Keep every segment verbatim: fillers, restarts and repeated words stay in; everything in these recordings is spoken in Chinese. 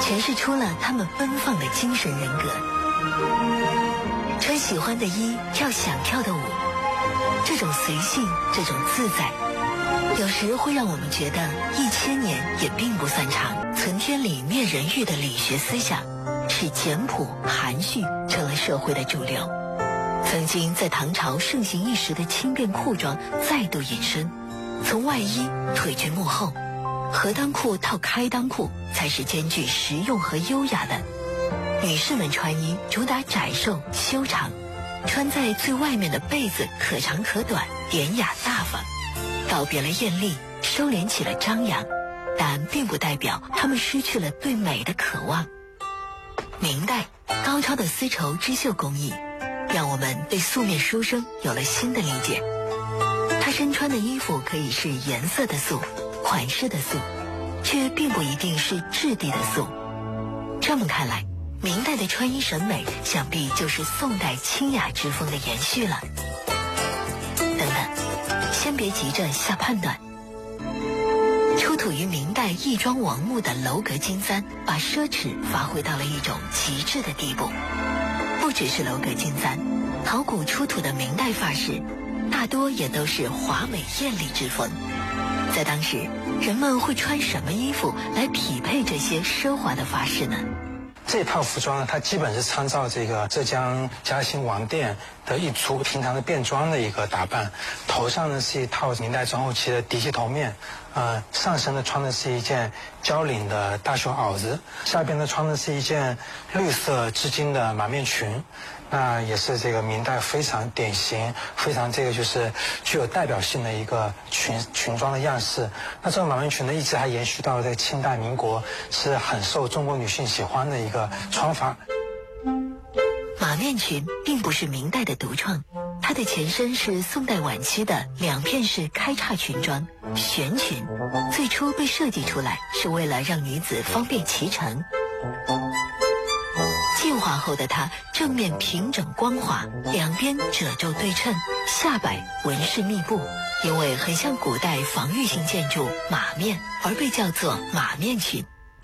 诠释出了他们奔放的精神人格。穿喜欢的衣，跳想跳的舞，这种随性，这种自在，有时会让我们觉得一千年也并不算长。存天理灭人欲的理学思想，使简朴含蓄成了社会的主流。曾经在唐朝盛行一时的轻便裤装再度隐身，从外衣退居幕后，合裆裤套开裆裤才是兼具实用和优雅的。女士们穿衣主打窄瘦修长，穿在最外面的被子可长可短，典雅大方，告别了艳丽，收敛起了张扬，但并不代表她们失去了对美的渴望。明代高超的丝绸织绣工艺，让我们对素面书生有了新的理解。他身穿的衣服可以是颜色的素，款式的素，却并不一定是质地的素。这么看来，明代的穿衣审美想必就是宋代清雅之风的延续了。等等，先别急着下判断。出土于明代义庄王墓的楼阁金簪，把奢侈发挥到了一种极致的地步。不只是楼阁金簪，考古出土的明代发饰，大多也都是华美艳丽之风。在当时，人们会穿什么衣服来匹配这些奢华的发饰呢？ 这套服装呢，它基本是参照这个浙江嘉兴王店的一出平常的便装的一个打扮。头上呢是一套明代中后期的嫡系头面，呃，上身呢穿的是一件交领的大袖袄子，下边呢穿的是一件绿色织金的马面裙。那也是这个明代非常典型、非常这个就是具有代表性的一个裙裙装的样式。那这个马面裙呢，一直还延续到这个清代、民国，是很受中国女性喜欢的一个穿法。 马面裙并不是明代的独创，它的前身是宋代晚期的两片式开叉裙装悬裙，最初被设计出来是为了让女子方便骑乘。进化后的它正面平整光滑，两边褶皱对称，下摆纹饰密布，因为很像古代防御性建筑马面，而被叫做马面裙。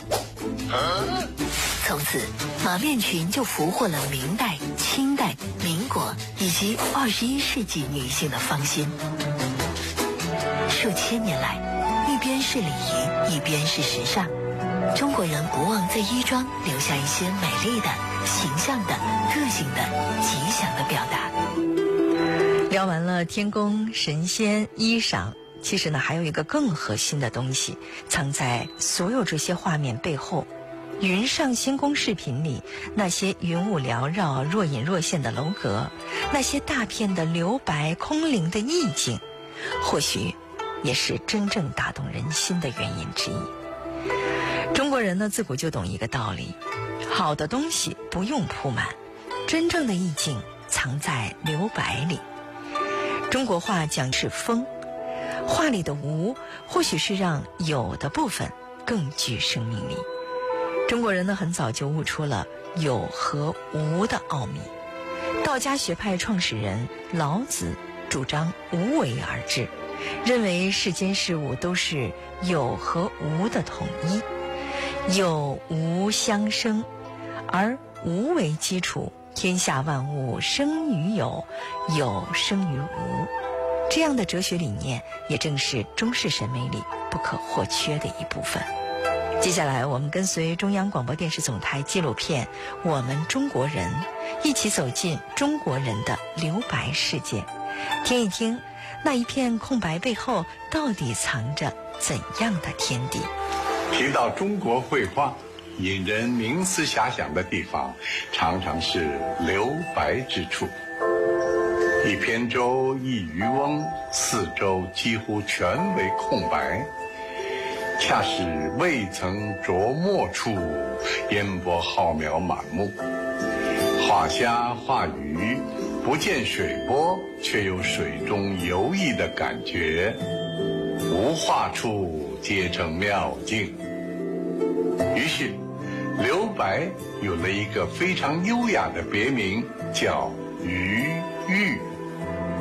从此，马面裙就俘获了明代、清代、民国以及二十一世纪女性的芳心。数千年来，一边是礼仪，一边是时尚，中国人不忘在衣装留下一些美丽的、形象的、个性的、吉祥的表达。 聊完了天宫、神仙、衣裳，其实呢还有一个更核心的东西藏在所有这些画面背后。云上仙宫视频里那些云雾缭绕、若隐若现的楼阁，那些大片的留白空灵的意境，或许也是真正打动人心的原因之一。中国人呢自古就懂一个道理，好的东西不用铺满，真正的意境藏在留白里。中国画讲是风，画里的无或许是让有的部分更具生命力。中国人呢很早就悟出了有和无的奥秘。道家学派创始人老子主张无为而治，认为世间事物都是有和无的统一，有无相生，而无为基础，天下万物生于有，有生于无。这样的哲学理念也正是中式审美里不可或缺的一部分。接下来我们跟随中央广播电视总台纪录片《我们中国人》，一起走进中国人的留白世界，听一听那一片空白背后到底藏着怎样的天地。 提到中国绘画，引人冥思遐想的地方常常是留白之处。一扁舟一渔翁，四周几乎全为空白，恰是未曾着墨处，烟波浩渺满目。画虾画鱼，不见水波，却有水中游弋的感觉。无画处皆成妙境。于是留白有了一个非常优雅的别名，叫余玉。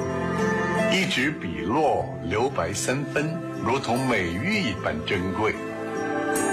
一纸笔落，留白三分，如同美玉一般珍贵。